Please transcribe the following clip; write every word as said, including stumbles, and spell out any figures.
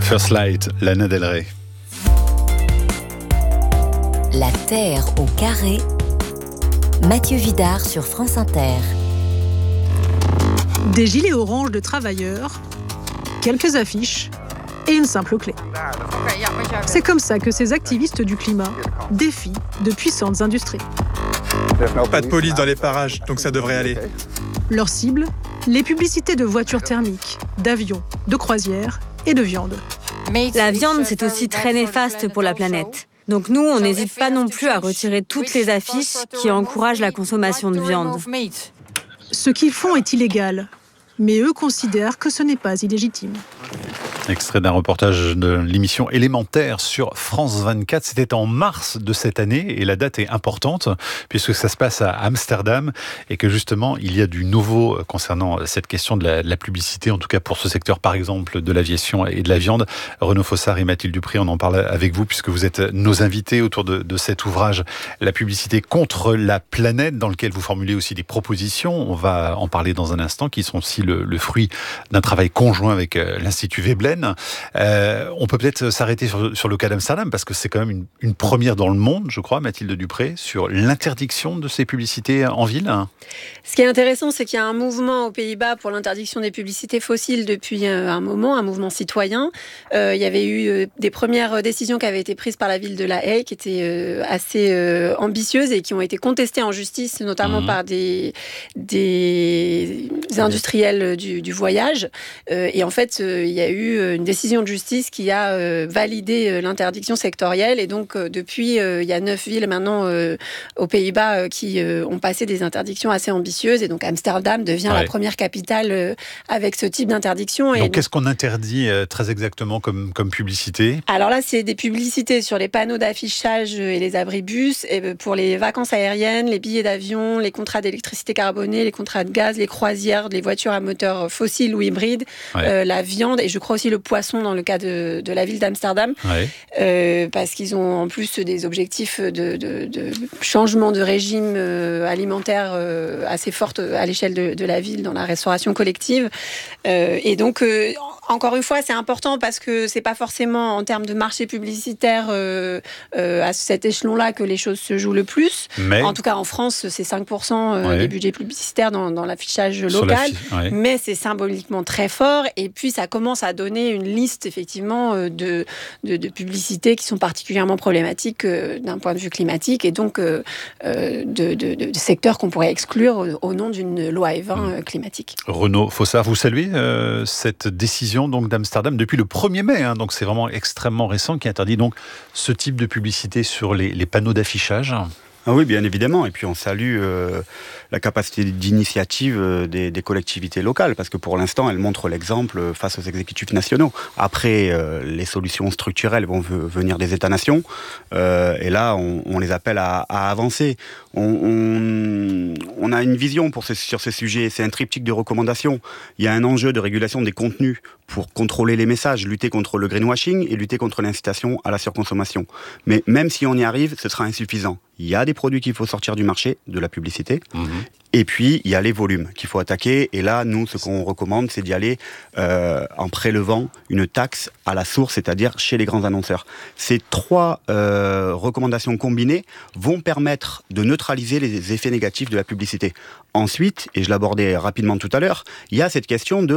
First Light, Lana Del Rey. La Terre au carré, Mathieu Vidard sur France Inter. Des gilets orange de travailleurs, quelques affiches et une simple clé. C'est comme ça que ces activistes du climat défient de puissantes industries. Pas de police dans les parages, donc ça devrait aller. Leur cible, les publicités de voitures thermiques, d'avions, de croisières et de viande. La viande, c'est aussi très néfaste pour la planète. Donc nous, on n'hésite pas non plus à retirer toutes les affiches qui encouragent la consommation de viande. Ce qu'ils font est illégal, mais eux considèrent que ce n'est pas illégitime. Extrait d'un reportage de l'émission Élémentaire sur France vingt-quatre. C'était en mars de cette année et la date est importante puisque ça se passe à Amsterdam et que justement il y a du nouveau concernant cette question de la, de la publicité, en tout cas pour ce secteur par exemple de l'aviation et de la viande. Renaud Fossard et Mathilde Dupré, on en parle avec vous puisque vous êtes nos invités autour de, de cet ouvrage La publicité contre la planète, dans lequel vous formulez aussi des propositions. On va en parler dans un instant, qui sont aussi le, le fruit d'un travail conjoint avec l'Institut Veblen. Euh, on peut peut-être s'arrêter sur, sur le cas d'Amsterdam, parce que c'est quand même une, une première dans le monde, je crois, Mathilde Dupré, sur l'interdiction de ces publicités en ville. Ce qui est intéressant, c'est qu'il y a un mouvement aux Pays-Bas pour l'interdiction des publicités fossiles depuis un moment, un mouvement citoyen. Euh, il y avait eu des premières décisions qui avaient été prises par la ville de La Haye, qui étaient euh, assez euh, ambitieuses et qui ont été contestées en justice, notamment mmh. par des, des industriels du, du voyage. Euh, et en fait, euh, il y a eu une décision de justice qui a euh, validé euh, l'interdiction sectorielle. Et donc, euh, depuis, euh, il y a neuf villes maintenant euh, aux Pays-Bas euh, qui euh, ont passé des interdictions assez ambitieuses. Et donc, Amsterdam devient ouais. la première capitale euh, avec ce type d'interdiction. Et donc, donc, qu'est-ce qu'on interdit euh, très exactement comme, comme publicité ? Alors là, c'est des publicités sur les panneaux d'affichage et les abribus, et pour les vacances aériennes, les billets d'avion, les contrats d'électricité carbonée, les contrats de gaz, les croisières, les voitures à moteur fossile ou hybride, ouais. euh, la viande, et je crois aussi le poisson dans le cas de, de la ville d'Amsterdam, ouais. euh, parce qu'ils ont en plus des objectifs de, de, de changement de régime euh, alimentaire euh, assez fortes à l'échelle de, de la ville dans la restauration collective. Euh, et donc, euh, encore une fois, c'est important parce que c'est pas forcément en termes de marché publicitaire euh, euh, à cet échelon-là que les choses se jouent le plus. Mais... En tout cas, en France, c'est cinq pour cent ouais. des budgets publicitaires dans, dans l'affichage local. Ouais. Mais c'est symboliquement très fort. Et puis, ça commence à donner une liste, effectivement, de, de, de publicités qui sont particulièrement problématiques euh, d'un point de vue climatique et donc euh, de, de, de, de secteurs qu'on pourrait exclure au, au nom d'une loi E vingt euh, climatique. Renaud Fossard, vous saluez euh, cette décision donc d'Amsterdam depuis le premier mai, hein, donc c'est vraiment extrêmement récent, qui interdit donc ce type de publicité sur les, les panneaux d'affichage. Ah oui, bien évidemment. Et puis on salue euh, la capacité d'initiative euh, des, des collectivités locales, parce que pour l'instant, elles montrent l'exemple face aux exécutifs nationaux. Après, euh, les solutions structurelles vont v- venir des États-nations. Euh, et là, on, on les appelle à, à avancer. On, on, on a une vision pour ce, sur ces sujets. C'est un triptyque de recommandations. Il y a un enjeu de régulation des contenus pour contrôler les messages, lutter contre le greenwashing et lutter contre l'incitation à la surconsommation. Mais même si on y arrive, ce sera insuffisant. Il y a des produits qu'il faut sortir du marché, de la publicité. Mmh. Et puis, il y a les volumes qu'il faut attaquer. Et là, nous, ce qu'on recommande, c'est d'y aller euh, en prélevant une taxe à la source, c'est-à-dire chez les grands annonceurs. Ces trois euh, recommandations combinées vont permettre de neutraliser les effets négatifs de la publicité. Ensuite, et je l'abordais rapidement tout à l'heure, il y a cette question de